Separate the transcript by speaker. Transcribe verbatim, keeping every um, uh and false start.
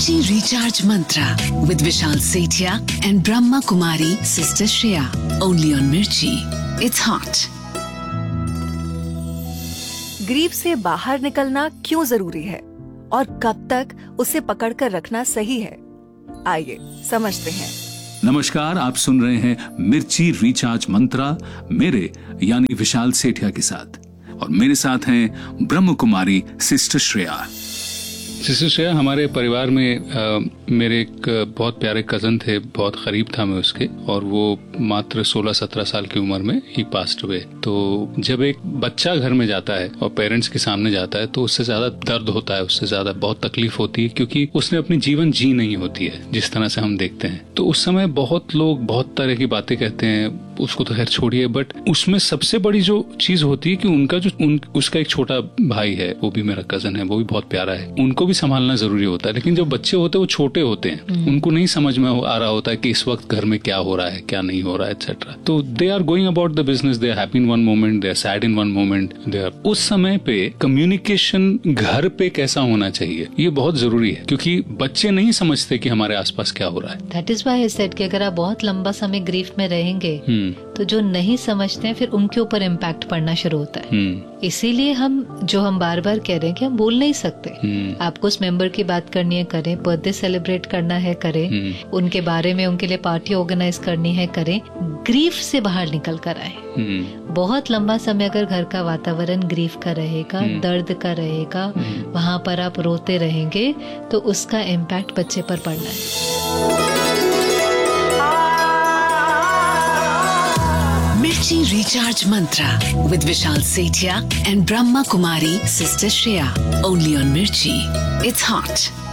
Speaker 1: Mirchi Recharge Mantra with Vishal Sethia and Brahma Kumari Sister Shreya. Only on Mirchi. It's hot.
Speaker 2: Grief से बाहर निकलना क्यों जरूरी है और कब तक उसे पकड़कर रखना सही है, आइए समझते हैं।
Speaker 3: नमस्कार, आप सुन रहे हैं मिर्ची रिचार्ज मंत्रा मेरे यानी विशाल सेठिया के साथ, और मेरे साथ हैं ब्रह्म कुमारी सिस्टर श्रेया। सिस्टर श्रेया हमारे परिवार में आ, मेरे एक बहुत प्यारे कजन थे, बहुत करीब था मैं उसके, और वो मात्र सोलह सत्रह साल की उम्र में ही पास्ट हुए। तो जब एक बच्चा घर में जाता है और पेरेंट्स के सामने जाता है तो उससे ज्यादा दर्द होता है, उससे ज्यादा बहुत तकलीफ होती है, क्योंकि उसने अपनी जीवन जी नहीं होती है जिस तरह से हम देखते हैं। तो उस समय बहुत लोग बहुत तरह की बातें कहते हैं, उसको तो खैर छोड़िए, बट उसमें सबसे बड़ी जो चीज होती है कि उनका जो उन, उसका एक छोटा भाई है, वो भी मेरा कजन है, वो भी बहुत प्यारा है, उनको भी संभालना जरूरी होता है। लेकिन जो बच्चे होते हैं वो छोटे होते हैं, उनको नहीं समझ में आ रहा होता है कि इस वक्त घर में क्या हो रहा है, क्या नहीं हो रहा है, एक्सेट्रा। तो they are going about the business, they are happy in one moment, they are sad in one moment, they are. उस समय पे कम्युनिकेशन घर पे कैसा होना चाहिए, ये बहुत जरूरी है, क्योंकि बच्चे नहीं समझते कि हमारे आसपास क्या हो रहा है।
Speaker 4: That is why I said कि अगर आप बहुत लंबा समय ग्रीफ में रहेंगे तो जो नहीं समझते हैं फिर उनके ऊपर इम्पैक्ट पड़ना शुरू होता है। इसीलिए हम जो हम बार बार कह रहे हैं कि हम बोल नहीं सकते। आपको उस मेंबर की बात करनी है, करें। बर्थडे सेलिब्रेट करना है, करें। उनके बारे में उनके लिए पार्टी ऑर्गेनाइज करनी है, करें। ग्रीफ से बाहर निकल कर आए। बहुत लंबा समय अगर घर का वातावरण ग्रीफ का रहेगा, दर्द का रहेगा, वहाँ पर आप रोते रहेंगे, तो उसका इम्पैक्ट बच्चे पर पड़ना है।
Speaker 1: Mirchi Recharge Mantra with Vishal Sethia and Brahma Kumari Sister Shreya. Only on Mirchi. It's hot.